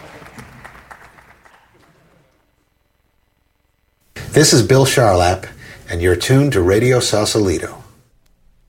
This is Bill Charlap, and you're tuned to Radio Sausalito.